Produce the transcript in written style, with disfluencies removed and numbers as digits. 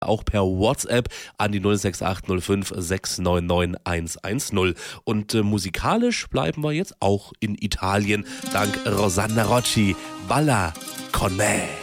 auch per WhatsApp an die 06805 699 110. Und musikalisch bleiben wir jetzt auch in Italien, dank Rosanna Rocci, Balla con me.